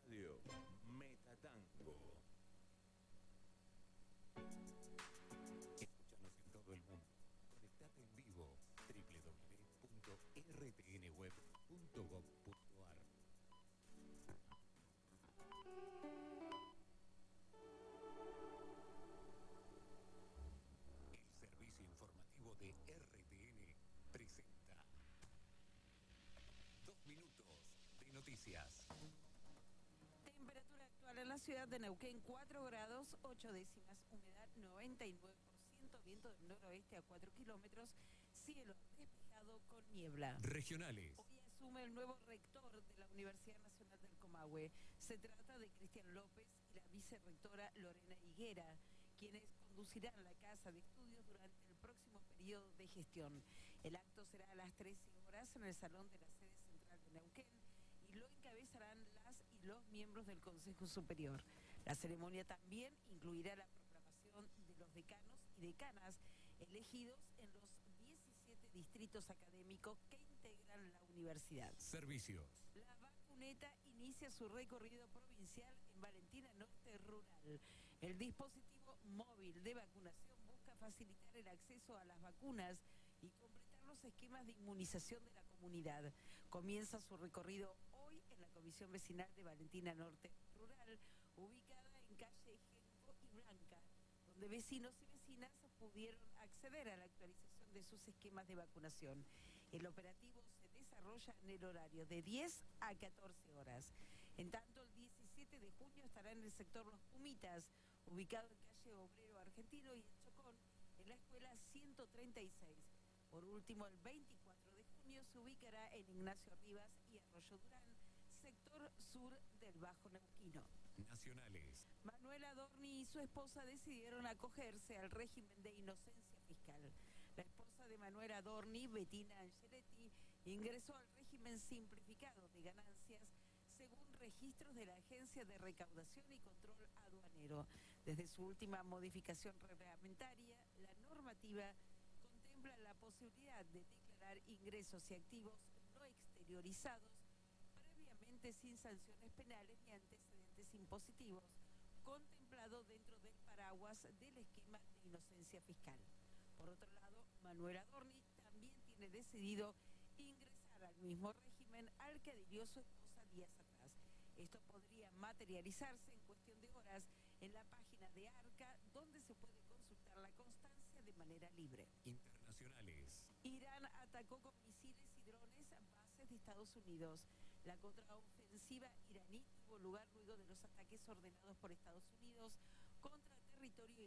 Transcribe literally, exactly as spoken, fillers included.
Radio Metatango. Escúchanos en todo el mundo. Conectate en vivo. doble u doble u doble u punto r t n web punto gob punto a r. El servicio informativo de R T N presenta Dos minutos de noticias. Temperatura actual en la ciudad de Neuquén, cuatro grados, ocho décimas, humedad noventa y nueve por ciento, viento del noroeste a cuatro kilómetros, cielo despejado con niebla. Regionales. Hoy asume el nuevo rector de la Universidad Nacional del Comahue. Se trata de Cristian López y la vicerrectora Lorena Higuera, quienes conducirán la Casa de Estudios durante el próximo periodo de gestión. El acto será a las trece horas en el salón de la sede central de Neuquén y lo encabezarán las y los miembros del Consejo Superior. La ceremonia también incluirá la proclamación de los decanos y decanas elegidos en los diecisiete distritos académicos que integran la universidad. Servicios. La vacuneta inicia su recorrido provincial en Valentina Norte Rural. El dispositivo móvil de vacunación busca facilitar el acceso a las vacunas y completar los esquemas de inmunización de la comunidad. Comienza su recorrido hoy en la Comisión Vecinal de Valentina Norte Rural, ubicada en calle Genco y Blanca, donde vecinos y vecinas pudieron acceder a la actualización de sus esquemas de vacunación. El operativo se desarrolla en el horario de diez a catorce horas. En tanto, el diecisiete de junio estará en el sector Los Pumitas, ubicado en calle Obrero Argentino y en Chocón, en la escuela ciento treinta y seis. Por último, el veinticuatro de junio se ubicará en Ignacio Rivas y Arroyo Durán, sector sur del Bajo Neuquino. Nacionales. Manuel Adorni y su esposa decidieron acogerse al régimen de inocencia fiscal. La esposa de Manuel Adorni, Bettina Angeletti, ingresó al régimen simplificado de ganancias según registros de la Agencia de Recaudación y Control Aduanero. Desde su última modificación reglamentaria, la normativa contempla la posibilidad de declarar ingresos y activos no exteriorizados previamente sin sanciones penales ni antecedentes impositivos, contemplado dentro del paraguas del esquema de inocencia fiscal. Por otro lado, Manuel Adorni también tiene decidido ingresar al mismo régimen al que adhirió su esposa días atrás. Esto podría materializarse en cuestión de horas en la página de ARCA, donde se puede consultar la constancia de manera libre. Internacionales. Irán atacó con misiles y drones bases de Estados Unidos. La contraofensiva iraní tuvo lugar luego de los ataques ordenados por Estados